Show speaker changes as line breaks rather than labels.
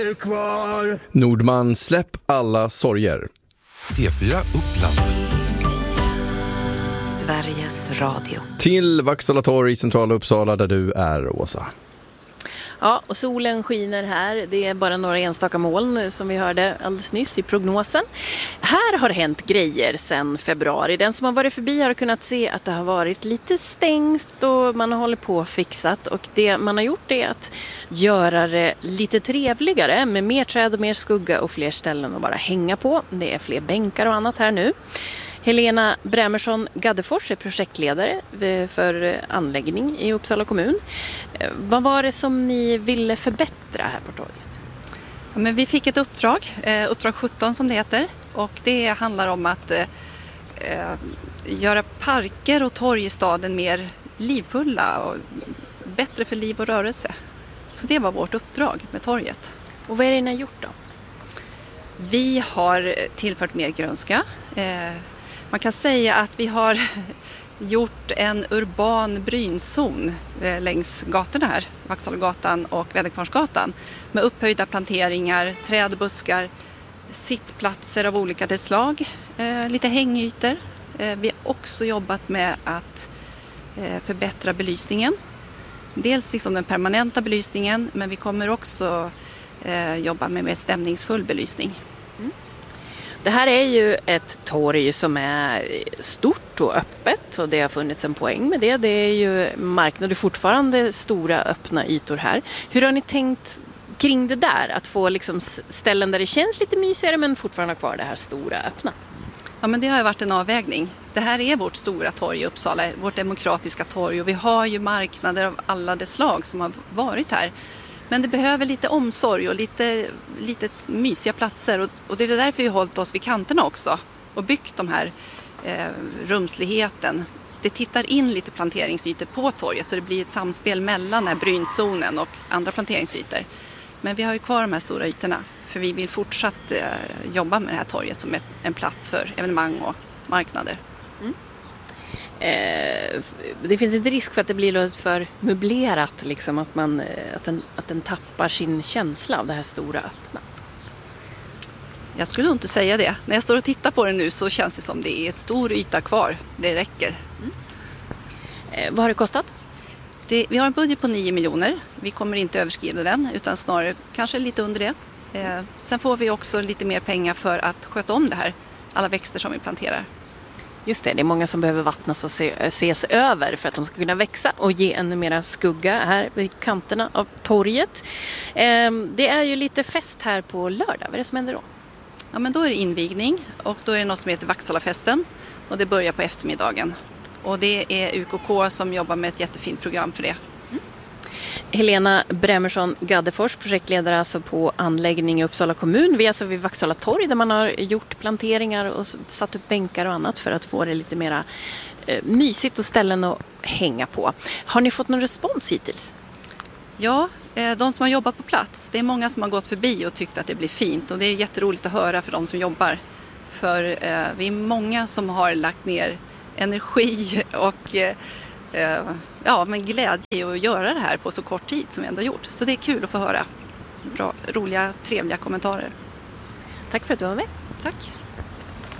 Nordman, släpp alla sorger.
P4 Uppland.
Sveriges Radio.
Till Vaksala torg i centrala Uppsala där du är, Åsa.
Ja, och solen skiner här. Det är bara några enstaka moln som vi hörde alldeles nyss i prognosen. Här har hänt grejer sedan februari. Den som har varit förbi har kunnat se att det har varit lite stängt och man har hållit på och fixat. Och det man har gjort är att göra det lite trevligare med mer träd och mer skugga och fler ställen att bara hänga på. Det är fler bänkar och annat här nu. Helena Brämersson Gaddefors är projektledare för anläggning i Uppsala kommun. Vad var det som ni ville förbättra här på torget?
Ja, men vi fick ett uppdrag 17 som det heter. Och det handlar om att göra parker och torg i staden mer livfulla och bättre för liv och rörelse. Så det var vårt uppdrag med torget.
Och vad är det ni har gjort då?
Vi har tillfört mer grönska. Man kan säga att vi har gjort en urban brynzon längs gatorna här, Vaksalagatan och Väderkvarnsgatan, med upphöjda planteringar, träd och buskar, sittplatser av olika slag, lite hängytor. Vi har också jobbat med att förbättra belysningen. Dels liksom den permanenta belysningen, men vi kommer också jobba med mer stämningsfull belysning.
Det här är ju ett torg som är stort och öppet och det har funnits en poäng med det. Det är ju marknader fortfarande stora öppna ytor här. Hur har ni tänkt kring det där? Att få liksom ställen där det känns lite mysigare men fortfarande kvar det här stora öppna?
Ja, men det har ju varit en avvägning. Det här är vårt stora torg i Uppsala, vårt demokratiska torg, och vi har ju marknader av alla dess slag som har varit här. Men det behöver lite omsorg och lite mysiga platser, och det är därför vi har hållit oss vid kanterna också och byggt de här rumsligheten. Det tittar in lite planteringsytor på torget så det blir ett samspel mellan den här brynzonen och andra planteringsytor. Men vi har ju kvar de här stora ytorna för vi vill fortsatt jobba med det här torget som en plats för evenemang och marknader.
Mm. Det finns inte risk för att det blir för möblerat, liksom, att den tappar sin känsla av det här stora öppna?
Jag skulle nog inte säga det. När jag står och tittar på det nu så känns det som det är stor yta kvar. Det räcker.
Vad har det kostat?
Vi har en budget på 9 miljoner. Vi kommer inte överskrida den utan snarare kanske lite under det. Sen får vi också lite mer pengar för att sköta om det här. Alla växter som vi planterar. Just
det är många som behöver vattnas och ses över för att de ska kunna växa och ge ännu mera skugga här vid kanterna av torget. Det är ju lite fest här på lördag. Vad är det som händer då?
Ja, men då är det invigning och då är det något som heter Vaksalafesten och det börjar på eftermiddagen. Och det är UKK som jobbar med ett jättefint program för det.
Helena Brämersson Gaddefors, projektledare alltså på anläggning i Uppsala kommun. Vi är alltså vid Vaksala torg där man har gjort planteringar och satt upp bänkar och annat för att få det lite mera mysigt och ställen att hänga på. Har ni fått någon respons hittills?
Ja, de som har jobbat på plats, det är många som har gått förbi och tyckt att det blir fint och det är jätteroligt att höra för de som jobbar. För vi är många som har lagt ner energi och men glädje i att göra det här på så kort tid som vi ändå har gjort. Så det är kul att få höra bra, roliga, trevliga kommentarer.
Tack för att du var med.
Tack.